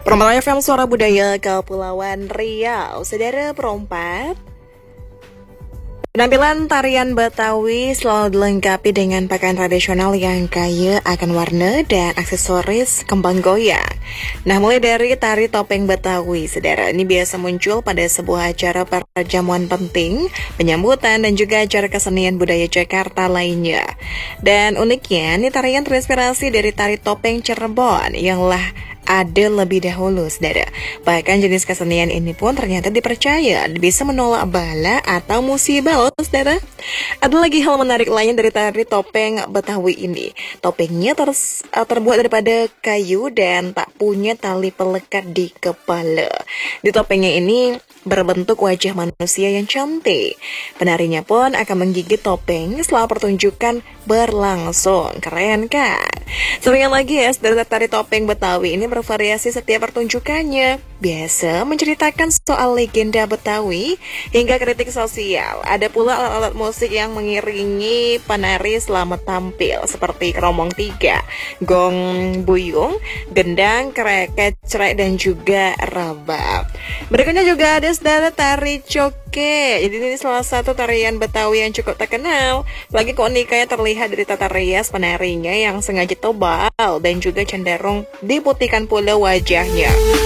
Perempuan FM Suara Budaya Kepulauan Riau. Saudara perompak, penampilan tarian Betawi selalu dilengkapi dengan pakaian tradisional yang kaya akan warna dan aksesoris kembang goyang. Nah, mulai dari tari topeng Betawi, saudara, ini biasa muncul pada sebuah acara perjamuan penting, penyambutan, dan juga acara kesenian budaya Jakarta lainnya. Dan uniknya, ini tarian terinspirasi dari tari topeng Cirebon yang ada lebih dahulu, saudara. Bahkan jenis kesenian ini pun ternyata dipercaya bisa menolak bala atau musibah, loh, saudara. Ada lagi hal menarik lain dari tari topeng Betawi ini. Topengnya terbuat daripada kayu dan tak punya tali pelekat di kepala. Di topengnya ini berbentuk wajah manusia yang cantik. Penarinya pun akan menggigit topeng setelah pertunjukan berlangsung. Keren kan? Sering lagi ya, saudara, tari topeng Betawi ini bervariasi setiap pertunjukannya. Biasa menceritakan soal legenda Betawi hingga kritik sosial. Ada pula alat-alat musik yang mengiringi penari selama tampil, seperti keromong tiga, gong buyung, gendang, kreket, cerek, dan juga rabab. Berikutnya juga ada, saudara, tari coke. Jadi ini salah satu tarian Betawi yang cukup terkenal. Lagi keunikannya terlihat dari tata rias penarinya yang sengaja tebal dan juga cenderung diputihkan pula wajahnya.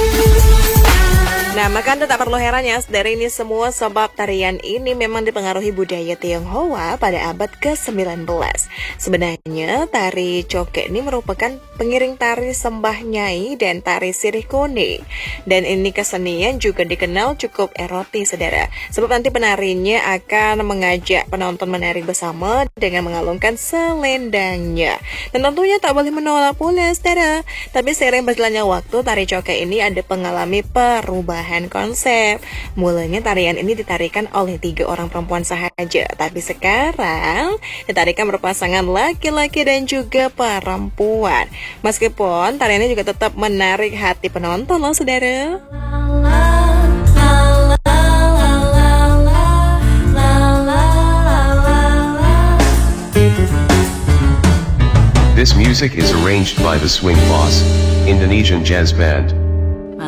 Nah, maka Anda tak perlu heran ya, dari ini semua sebab tarian ini memang dipengaruhi budaya Tionghoa pada abad ke-19. Sebenarnya, tari coke ini merupakan pengiring tari sembah nyai dan tari sirih kone. Dan ini kesenian juga dikenal cukup erotis, saudara. Sebab nanti penarinya akan mengajak penonton menari bersama dengan mengalungkan selendangnya. Dan tentunya tak boleh menolak pula, saudara. Tapi seiring berjalannya waktu, tari coke ini ada mengalami perubahan konsep. Mulanya tarian ini ditarikan oleh 3 orang perempuan sahaja, tapi sekarang ditarikan berpasangan laki-laki dan juga perempuan. Meskipun tarian ini juga tetap menarik hati penonton, loh, saudara. This music is arranged by the Swing Boss, Indonesian jazz band.